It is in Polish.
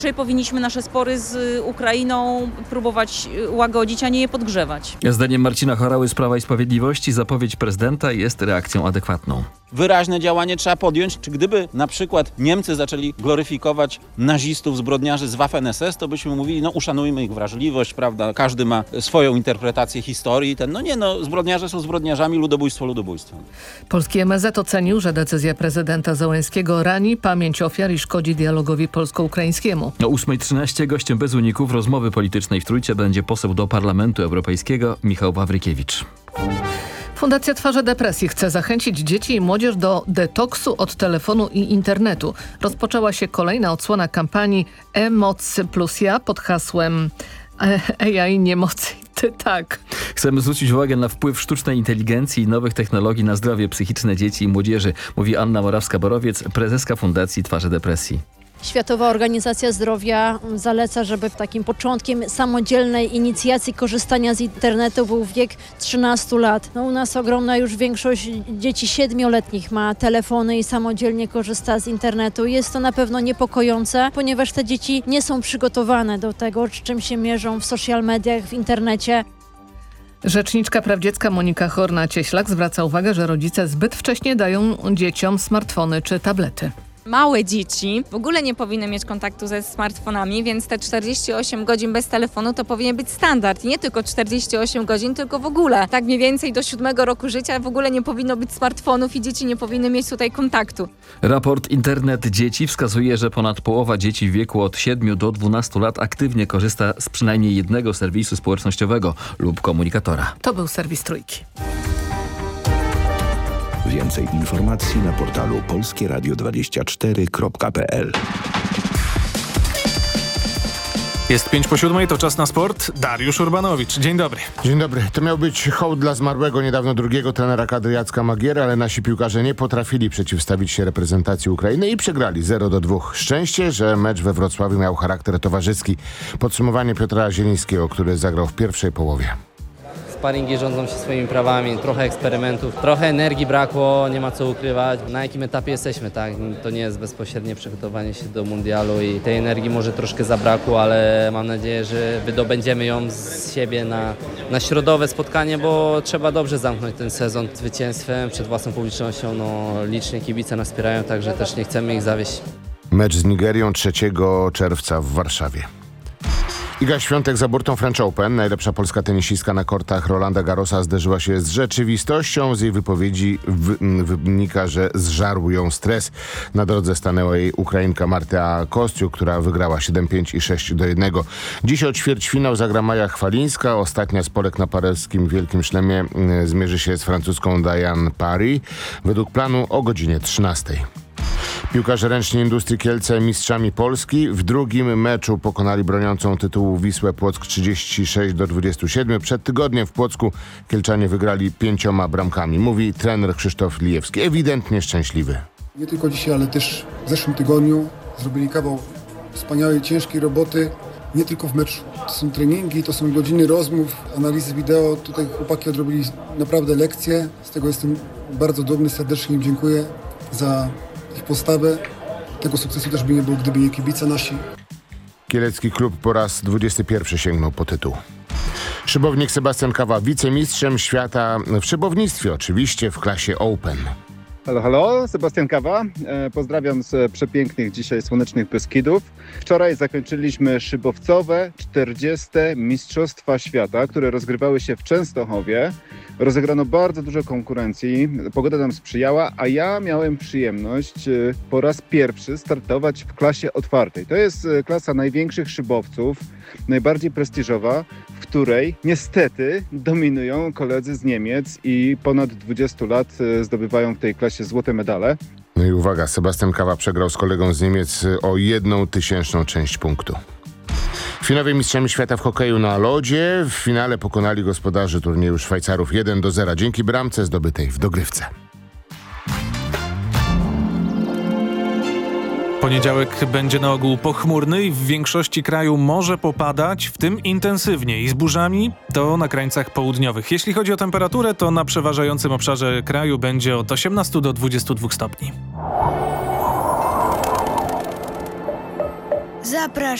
Dzisiaj powinniśmy nasze spory z Ukrainą próbować łagodzić, a nie je podgrzewać. Zdaniem Marcina Horały z Prawa i Sprawiedliwości zapowiedź prezydenta jest reakcją adekwatną. Wyraźne działanie trzeba podjąć. Czy gdyby na przykład Niemcy zaczęli gloryfikować nazistów, zbrodniarzy z Waffen-SS, to byśmy mówili, uszanujmy ich wrażliwość, prawda? Każdy ma swoją interpretację historii. Zbrodniarze są zbrodniarzami, ludobójstwo ludobójstwem. Polski MSZ ocenił, że decyzja prezydenta Zełenskiego rani pamięć ofiar i szkodzi dialogowi polsko-ukraińskiemu. O 8:13 gościem bez uników rozmowy politycznej w Trójce będzie poseł do Parlamentu Europejskiego Michał Wawrykiewicz. Fundacja Twarze Depresji chce zachęcić dzieci i młodzież do detoksu od telefonu i internetu. Rozpoczęła się kolejna odsłona kampanii E-Moc plus ja pod hasłem AI niemocy. Tak. Chcemy zwrócić uwagę na wpływ sztucznej inteligencji i nowych technologii na zdrowie psychiczne dzieci i młodzieży, mówi Anna Morawska-Borowiec, prezeska Fundacji Twarze Depresji. Światowa Organizacja Zdrowia zaleca, żeby takim początkiem samodzielnej inicjacji korzystania z internetu był wiek 13 lat. U nas ogromna już większość dzieci 7-letnich ma telefony i samodzielnie korzysta z internetu. Jest to na pewno niepokojące, ponieważ te dzieci nie są przygotowane do tego, z czym się mierzą w social mediach, w internecie. Rzeczniczka praw dziecka Monika Horna-Cieślak zwraca uwagę, że rodzice zbyt wcześnie dają dzieciom smartfony czy tablety. Małe dzieci w ogóle nie powinny mieć kontaktu ze smartfonami, więc te 48 godzin bez telefonu to powinien być standard. I nie tylko 48 godzin, tylko w ogóle. Tak mniej więcej do 7 roku życia w ogóle nie powinno być smartfonów i dzieci nie powinny mieć tutaj kontaktu. Raport Internet Dzieci wskazuje, że ponad połowa dzieci w wieku od 7 do 12 lat aktywnie korzysta z przynajmniej jednego serwisu społecznościowego lub komunikatora. To był serwis Trójki. Więcej informacji na portalu polskieradio24.pl. Jest 5:07, to czas na sport. Dariusz Urbanowicz, dzień dobry. Dzień dobry. To miał być hołd dla zmarłego niedawno drugiego trenera kadry Jacka Magiery, ale nasi piłkarze nie potrafili przeciwstawić się reprezentacji Ukrainy i przegrali 0-2. Szczęście, że mecz we Wrocławiu miał charakter towarzyski. Podsumowanie Piotra Zielińskiego, który zagrał w pierwszej połowie. Sparingi rządzą się swoimi prawami, trochę eksperymentów, trochę energii brakło, nie ma co ukrywać. Na jakim etapie jesteśmy, tak? To nie jest bezpośrednie przygotowanie się do mundialu i tej energii może troszkę zabrakło, ale mam nadzieję, że wydobędziemy ją z siebie na środowe spotkanie, bo trzeba dobrze zamknąć ten sezon zwycięstwem przed własną publicznością. Licznie kibice nas wspierają, także też nie chcemy ich zawieść. Mecz z Nigerią 3 czerwca w Warszawie. Iga Świątek za burtą French Open. Najlepsza polska tenisistka na kortach Rolanda Garrosa zderzyła się z rzeczywistością. Z jej wypowiedzi wynika, że zżarł ją stres. Na drodze stanęła jej Ukrainka Marta Kostiuk, która wygrała 7-5 i 6-1. Dziś o ćwierćfinał zagra Maja Chwalińska. Ostatnia z Polek na paryskim Wielkim Szlemie zmierzy się z francuską Diane Parry. Według planu o godzinie 13. Piłkarze ręczni Industrii Kielce mistrzami Polski. W drugim meczu pokonali broniącą tytułu Wisłę Płock 36-27. Przed tygodniem w Płocku Kielczanie wygrali 5 bramkami. Mówi trener Krzysztof Lijewski. Ewidentnie szczęśliwy. Nie tylko dzisiaj, ale też w zeszłym tygodniu zrobili kawał wspaniałej, ciężkiej roboty. Nie tylko w meczu. To są treningi, to są godziny rozmów, analizy wideo. Tutaj chłopaki odrobili naprawdę lekcje. Z tego jestem bardzo dumny, serdecznie im dziękuję za ich postawę. Tego sukcesu też by nie było, gdyby nie kibice nasi. Kielecki klub po raz 21 sięgnął po tytuł. Szybownik Sebastian Kawa wicemistrzem świata w szybownictwie, oczywiście w klasie Open. Halo, halo, Sebastian Kawa. Pozdrawiam z przepięknych dzisiaj słonecznych Beskidów. Wczoraj zakończyliśmy szybowcowe 40. Mistrzostwa Świata, które rozgrywały się w Częstochowie. Rozegrano bardzo dużo konkurencji, pogoda nam sprzyjała, a ja miałem przyjemność po raz pierwszy startować w klasie otwartej. To jest klasa największych szybowców, najbardziej prestiżowa, w której niestety dominują koledzy z Niemiec i ponad 20 lat zdobywają w tej klasie złote medale. No i uwaga, Sebastian Kawa przegrał z kolegą z Niemiec o 1/1000 część punktu. Finałowi mistrzami świata w hokeju na lodzie. W finale pokonali gospodarzy turnieju Szwajcarów 1-0 dzięki bramce zdobytej w dogrywce. Poniedziałek będzie na ogół pochmurny i w większości kraju może popadać, w tym intensywnie i z burzami, to na krańcach południowych. Jeśli chodzi o temperaturę, to na przeważającym obszarze kraju będzie od 18 do 22 stopni. Zapraszam.